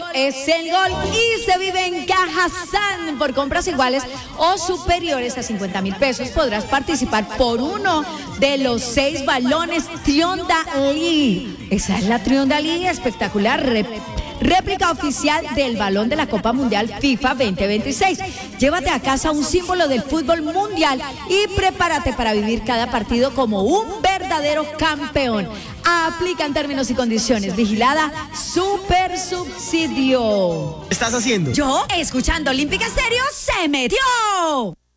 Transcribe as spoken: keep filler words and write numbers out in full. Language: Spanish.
es el gol y se vive en Cajazán. Por compras iguales o superiores a cincuenta mil pesos podrás participar por uno de los seis balones Triondalí. Esa es la Triondalí, espectacular. Rep Réplica oficial del balón de la Copa Mundial FIFA veinte veintiséis. Llévate a casa un símbolo del fútbol mundial y prepárate para vivir cada partido como un verdadero campeón. Aplican términos y condiciones. Vigilada Super Subsidio. ¿Qué estás haciendo? Yo, escuchando Olímpica Estéreo, se metió.